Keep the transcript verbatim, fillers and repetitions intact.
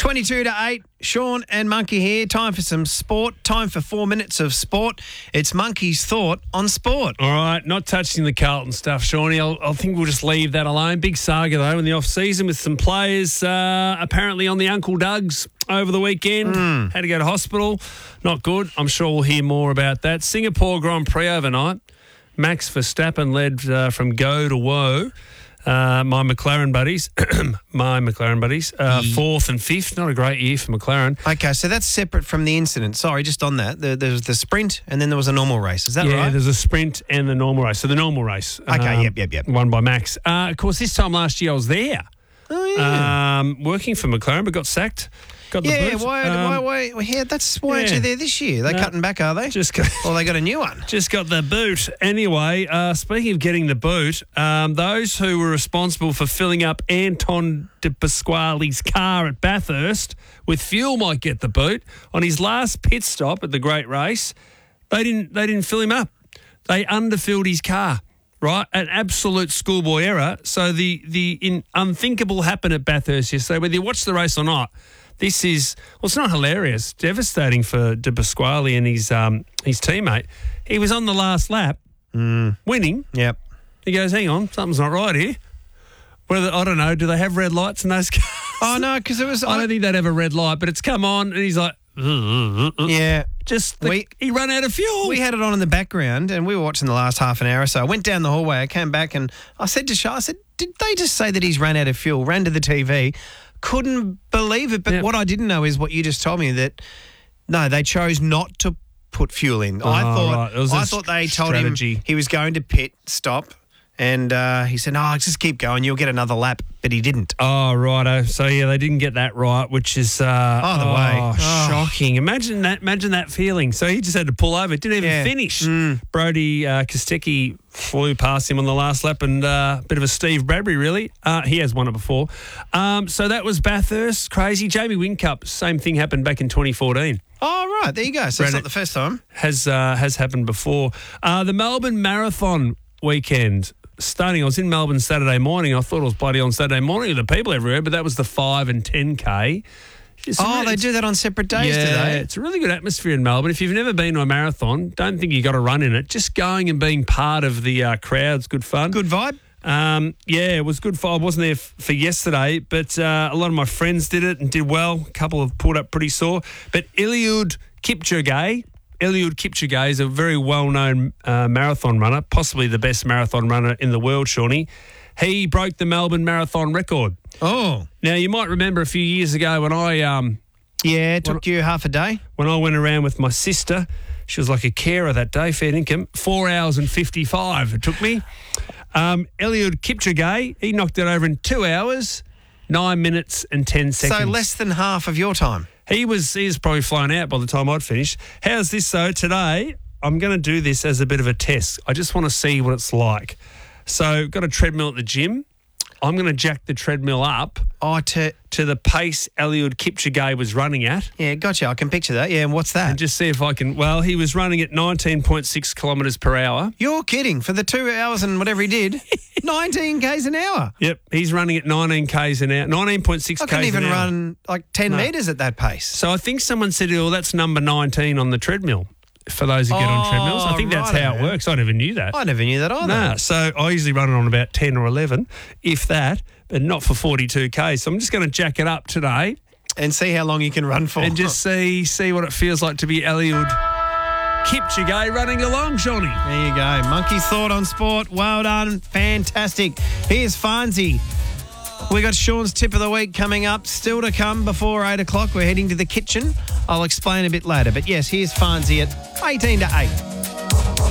twenty-two to eight, Sean and Monkey here. Time for some sport. Time for four minutes of sport. It's Monkey's thought on sport. All right, not touching the Carlton stuff, Shawnee. I'll, I think we'll just leave that alone. Big saga, though, in the off-season with some players uh, apparently on the Uncle Doug's over the weekend. Mm. Had to go to hospital. Not good. I'm sure we'll hear more about that. Singapore Grand Prix overnight. Max Verstappen led uh, from go to woe. Uh, my McLaren buddies, my McLaren buddies, uh, fourth and fifth. Not a great year for McLaren. Okay, so that's separate from the incident. Sorry, just on that. There, there was the sprint and then there was a normal race. Is that yeah, right? Yeah, there's a sprint and the normal race. So the normal race. Okay, um, yep, yep, yep. Won by Max. Uh, of course, this time last year I was there. Oh, yeah. Um, working for McLaren, but got sacked. Got the Yeah, boot. why, Um, why, why, well, yeah, that's why aren't yeah. you there this year? They're No. cutting back, are they? Just got, Or they got a new one? just got the boot. Anyway, uh, speaking of getting the boot, um, those who were responsible for filling up Anton de Pasquale's car at Bathurst with fuel might get the boot. On his last pit stop at the Great Race, they didn't they didn't fill him up. They underfilled his car. Right, an absolute schoolboy error. So the the in, unthinkable happened at Bathurst yesterday. Whether you watch the race or not, this is well, it's not hilarious, devastating for De Pasquale and his um his teammate. He was on the last lap, Mm. winning. Yep. He goes, "Hang on, something's not right here." Whether I don't know, do they have red lights in those cars? Oh, no, because it was... I don't think they'd have a red light, but it's come on, and he's like, Yeah. just the, We- he ran out of fuel. We had it on in the background and we were watching the last half an hour or so. I went down the hallway, I came back and I said to Shah, I said, did they just say that he's ran out of fuel? Ran to the T V. Couldn't believe it. But Yeah. what I didn't know is what you just told me, that, no, they chose not to put fuel in. I Oh, thought right. It was a I thought they told strategy. him he was going to pit stop and uh, he said, no, just keep going. You'll get another lap. But he didn't. Oh, righto. So, yeah, they didn't get that right, which is uh, By the way. oh, Oh. shocking. Imagine that Imagine that feeling. So he just had to pull over. Didn't even Yeah. finish. Mm. Brody uh, Kostecki flew past him on the last lap and a uh, bit of a Steve Bradbury, really. Uh, he has won it before. Um, so that was Bathurst. Crazy. Jamie Whincup, same thing happened back in twenty fourteen. Oh, right. There you go. So Ran it's it- not the first time. Has, uh, has happened before. Uh, the Melbourne Marathon weekend. Starting, I was in Melbourne Saturday morning. I thought it was bloody on Saturday morning with the people everywhere, but that was the five and ten K. It's Oh, really- they do that on separate days, yeah, do they? it's a really good atmosphere in Melbourne. If you've never been to a marathon, don't think you got to run in it. Just going and being part of the uh, crowd's good fun. Good vibe. Um, yeah, it was good fun. I wasn't there f- for yesterday, but uh, a lot of my friends did it and did well. A couple have pulled up pretty sore. But Eliud Kipchoge, Eliud Kipchoge is a very well-known uh, marathon runner, possibly the best marathon runner in the world, Shawnee. He broke the Melbourne Marathon record. Oh. Now, you might remember a few years ago when I um, Yeah, it took you half a day. when I went around with my sister. She was like a carer that day, fair income. Four hours and fifty-five it took me. Um, Eliud Kipchoge, he knocked it over in two hours, nine minutes and ten seconds. So less than half of your time. He was he was probably flown out by the time I'd finished. How's this though? Today, I'm going to do this as a bit of a test. I just want to see what it's like. So, got a treadmill at the gym. I'm going to jack the treadmill up Oh, to, to the pace Eliud Kipchoge was running at yeah, gotcha. I can picture that. Yeah, and what's that? and just see if I can. Well, he was running at nineteen point six kilometres per hour. You're kidding. For the two hours and whatever he did, nineteen kays an hour. Yep, he's running at nineteen k's an hour, nineteen point six I k's couldn't even an hour. run like ten No. metres at that pace. So I think someone said, "Oh, that's number nineteen on the treadmill." For those who get on Oh, treadmills, I think that's how it righto. works. I never knew that. I never knew that either. Nah, so I usually run it on about ten or eleven, if that, but not for forty-two kays. So I'm just going to jack it up today And see how long you can run for. and just see see what it feels like to be Eliud Kipchoge running along, Johnny. There you go. Monkey's thought on sport. Well done. Fantastic. Here's Fonzie. We got Sean's tip of the week coming up. Still to come before eight o'clock. We're heading to the kitchen. I'll explain a bit later. But yes, here's Fonzie at eighteen to eight.